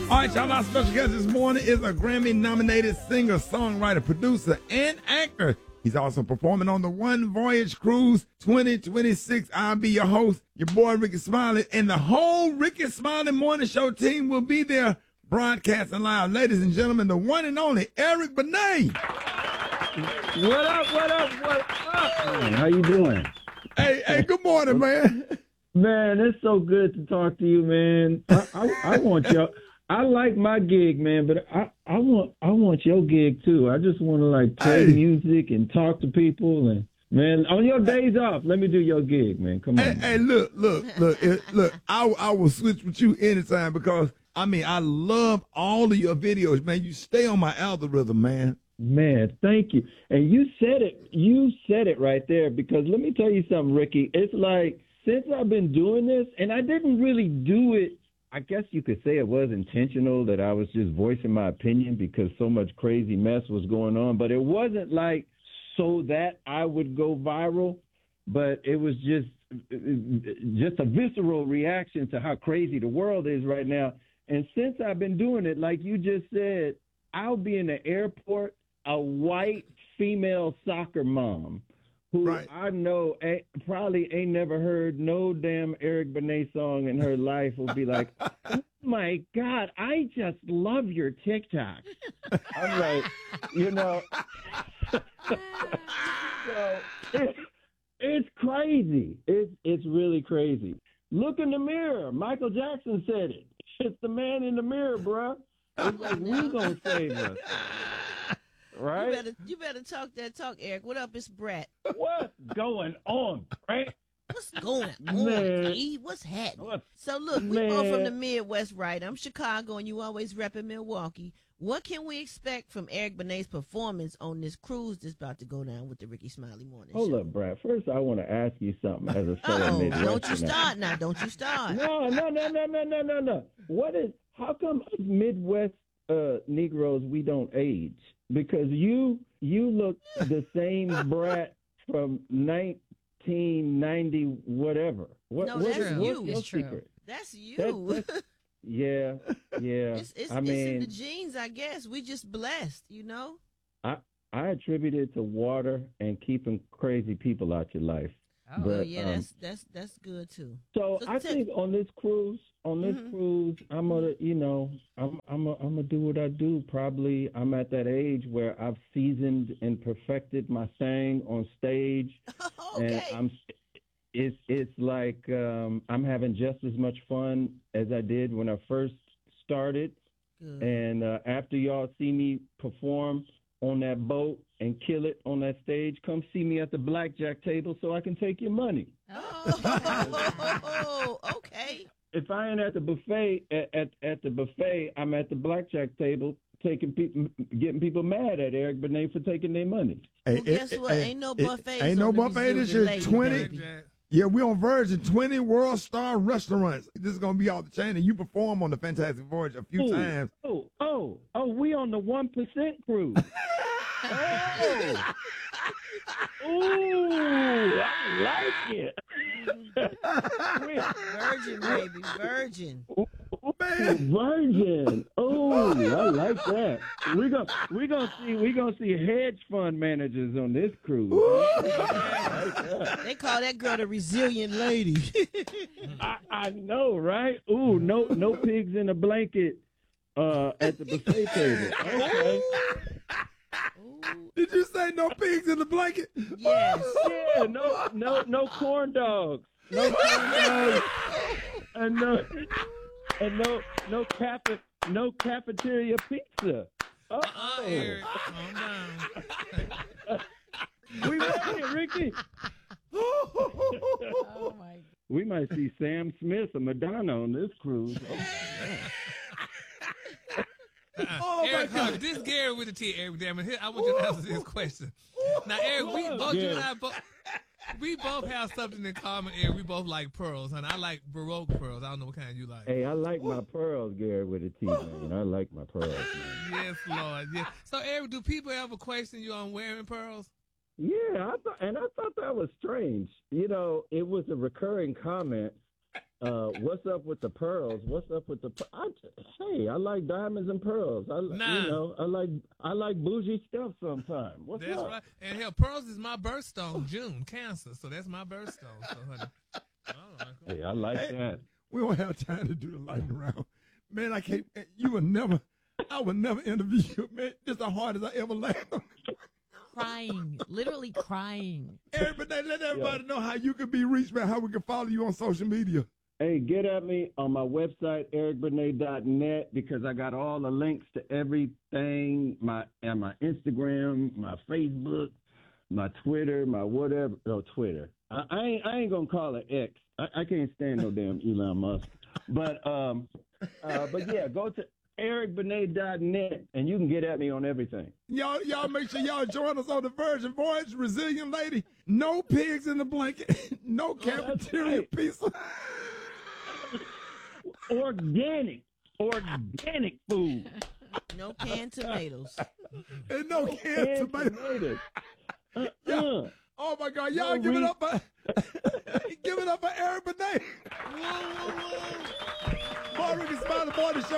All right, y'all, our special guest this morning is a Grammy-nominated singer, songwriter, producer, and actor. He's also performing on the One Voyage Cruise 2026. I'll be your host, your boy Rickey Smiley, and the whole Rickey Smiley Morning Show team will be there broadcasting live. Ladies and gentlemen, the one and only Eric Benet. What up, what up, what up? Man, how you doing? Hey, good morning, man. Man, it's so good to talk to you, man. I want y'all. I like my gig, man, but I want your gig too. I just want to like play music and talk to people, and man, on your days off, let me do your gig, man. Come on. Hey, look. I will switch with you anytime because I mean I love all of your videos, man. You stay on my algorithm, man. Man, thank you. And you said it right there, because let me tell you something, Ricky. It's like, since I've been doing this, and I didn't really do it, I guess you could say it was intentional, that I was just voicing my opinion because so much crazy mess was going on. But it wasn't like so that I would go viral, but it was just a visceral reaction to how crazy the world is right now. And since I've been doing it, like you just said, I'll be in the airport, a white female soccer mom who I know probably ain't never heard no damn Eric Benet song in her life will be like, oh my God, I just love your TikTok. I'm like, you know, so it's crazy. It's really crazy. Look in the mirror. Michael Jackson said it. It's the man in the mirror, bruh. It's like, we gonna save us. Right? You better talk that talk, Eric. What up? It's Brett. What's going on, Brett? What's going on, E? What's happening? So look, we both from the Midwest, right? I'm Chicago, and you always repping Milwaukee. What can we expect from Eric Benet's performance on this cruise that's about to go down with the Rickey Smiley Morning Show? Hold up, Brad. First, I want to ask you something as a fellow Midwest. Don't you start now. Don't you start. No. How come us Midwest Negroes, we don't age? Because you look the same brat from 1990 whatever. That's you. What's your secret? That's you. Yeah. It's in the genes, I guess. We just blessed, you know? I attribute it to water and keeping crazy people out your life. Oh, but, yeah, that's good too. So I think on this cruise, I'm gonna, I'm gonna do what I do. Probably I'm at that age where I've seasoned and perfected my thing on stage, okay. And it's like I'm having just as much fun as I did when I first started. Good. And after y'all see me perform on that boat and kill it on that stage, come see me at the blackjack table so I can take your money. Oh, okay. If I ain't at the buffet, at the buffet, I'm at the blackjack table getting people mad at Eric Benet for taking their money. Well, guess what? Ain't no buffet. Ain't no buffet. This is 20. Baby. Yeah, we on Virgin, 20 World Star restaurants. This is going to be all the chain, and you perform on the Fantastic Voyage a few times. We on the 1% cruise. Ooh, I like it. Virgin, baby, virgin. Virgin. Oh, I like that. We gonna see hedge fund managers on this cruise. They call that girl the resilient lady. I know, right? Ooh, no pigs in a blanket at the buffet table. Okay. Did you say no pigs in the blanket? Yes. Yeah, no corn dogs. No corn dogs. And no cafeteria pizza. Eric, calm down. We made it, Ricky. Oh my God. We might see Sam Smith or Madonna on this cruise. Eric, this is Gary with the T. Eric, damn it. I want you to answer this question. Now, Eric, we both have something in common, Eric. We both like pearls, honey. I like Baroque pearls. I don't know what kind you like. Hey, I like my pearls, Gary with a T, man. I like my pearls, man. Yes, Lord. Yes. So, Eric, do people ever question you on wearing pearls? Yeah, I thought that was strange. You know, it was a recurring comment. What's up with the pearls? What's up with the? Hey, I like diamonds and pearls. I like bougie stuff sometimes. What's that's up? Right. And hell, pearls is my birthstone, June, Cancer. So that's my birthstone. So, honey. Hey, I like that. We don't have time to do the lightning round. Man, I can't. I would never interview you, man. It's the hardest I ever laughed. Crying, literally crying. Eric Benet, let everybody know how you can be reached, man, how we can follow you on social media. Hey, get at me on my website, ericbenet.net, because I got all the links to everything, my Instagram, my Facebook, my Twitter, my whatever. No, Twitter. I ain't going to call it X. I can't stand no damn Elon Musk. But yeah, go to ericbenet.net, and you can get at me on everything. Y'all make sure y'all join us on the Virgin Voyage, Resilient Lady. No pigs in the blanket. No cafeteria pizza. Organic food. No canned tomatoes. And no canned tomatoes. Oh my God, y'all give it up for Eric Benet. Boy, Ricky Smiley Morning Show.